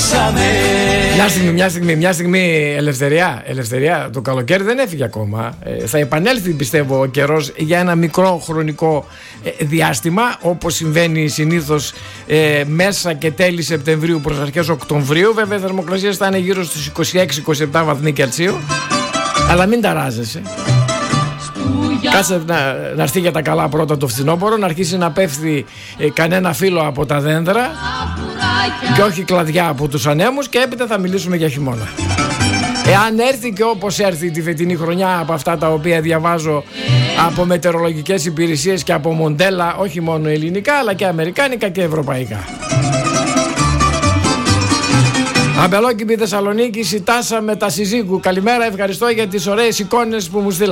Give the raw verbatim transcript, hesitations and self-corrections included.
Μια στιγμή, μια στιγμή, μια στιγμή ελευθερία, ελευθερία. Το καλοκαίρι δεν έφυγε ακόμα. ε, Θα επανέλθει, πιστεύω, ο καιρός για ένα μικρό χρονικό ε, διάστημα, όπως συμβαίνει συνήθως ε, μέσα και τέλη Σεπτεμβρίου προς αρχές Οκτωβρίου. Βέβαια οι θερμοκρασίες θα είναι γύρω στους είκοσι έξι είκοσι επτά βαθμοί Κελσίου. Αλλά μην ταράζεσαι. Κάτσε να, να έρθει για τα καλά πρώτα το φθινόπωρο, να αρχίσει να πέφτει ε, κανένα φύλλο από τα δέντρα και όχι κλαδιά από τους ανέμους, και έπειτα θα μιλήσουμε για χειμώνα. Εάν έρθει και όπως έρθει τη φετινή χρονιά, από αυτά τα οποία διαβάζω από μετεωρολογικές υπηρεσίες και από μοντέλα όχι μόνο ελληνικά αλλά και αμερικάνικα και ευρωπαϊκά. Αμπελόκηπη Θεσσαλονίκη, η Τάσα με τα συζύγου. Καλημέρα, ευχαριστώ για τις ωραίες εικόνες που μου στείλατε.